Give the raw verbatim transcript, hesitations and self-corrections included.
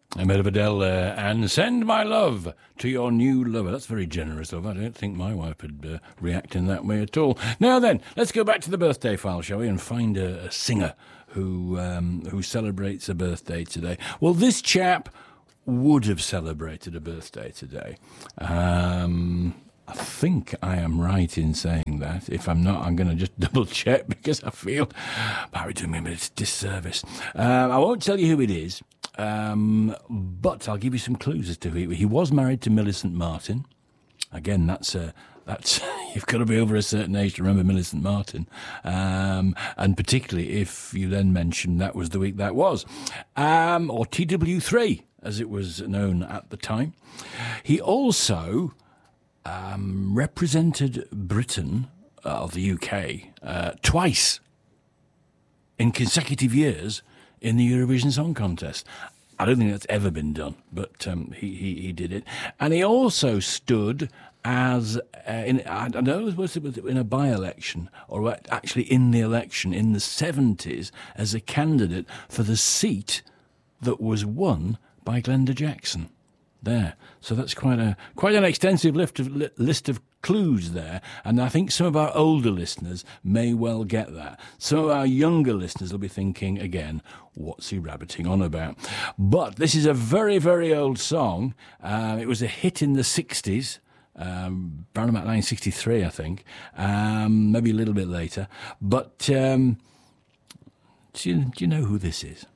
A bit of Adele there, and send my love to your new lover. That's very generous of her. I don't think my wife would uh, react in that way at all. Now then, let's go back to the birthday file, shall we, and find a, a singer who um, who celebrates a birthday today. Well, this chap would have celebrated a birthday today. Um... I think I am right in saying that. If I'm not, I'm going to just double check because I feel Barry doing me a bit of disservice. Um, I won't tell you who it is, um, but I'll give you some clues as to who he, he was married to Millicent Martin. Again, that's a that's you've got to be over a certain age to remember Millicent Martin, um, and particularly if you then mention that was the week that was, um, or T W three as it was known at the time. He also Um, represented Britain, uh, of the U K, uh, twice in consecutive years in the Eurovision Song Contest. I don't think that's ever been done, but um, he, he he did it. And he also stood as, uh, in, I don't know, it was in a by-election, or actually in the election in the seventies, as a candidate for the seat that was won by Glenda Jackson. There, so that's quite a quite an extensive list of li- list of clues there, and I think some of our older listeners may well get that. Some of our younger listeners will be thinking again, what's he rabbiting on about? But this is a very very old song. Uh, it was a hit in the sixties, um, around about nineteen sixty-three, I think, um, maybe a little bit later. But um, do you, do you know who this is?